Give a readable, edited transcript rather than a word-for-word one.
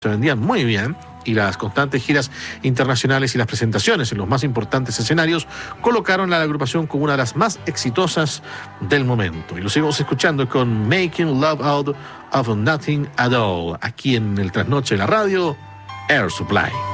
se vendían muy bien y las constantes giras internacionales y las presentaciones en los más importantes escenarios colocaron a la agrupación como una de las más exitosas del momento. Y lo seguimos escuchando con Making Love Out of Nothing at All, aquí en el Trasnoche de la Radio, Air Supply.